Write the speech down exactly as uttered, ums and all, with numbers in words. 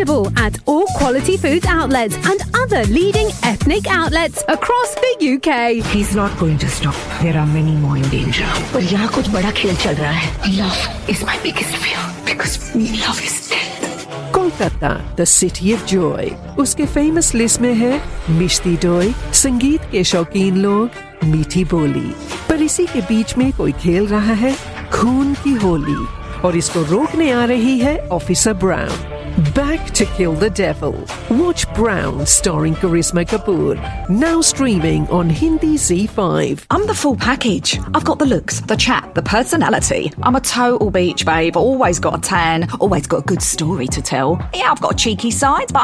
Available at all quality foods outlets and other leading ethnic outlets across the U K. He's not going to stop. There are many more in danger. But यहाँ कुछ बड़ा खेल चल रहा है. Love is my biggest fear because we love his death. Kolkata, the city of joy. उसके famous list में है मिष्टी दोई, संगीत के शौकीन लोग, मीठी बोली. पर इसी के बीच में कोई खेल रहा है खून की होली और इसको रोकने आ रही है officer brown. Back to kill the devil. Watch Brown starring Karisma Kapoor. Now streaming on Hindi Z five. I'm the full package. I've got the looks, the chat, the personality. I'm a total beach babe. Always got a tan. Always got a good story to tell. Yeah, I've got a cheeky side, but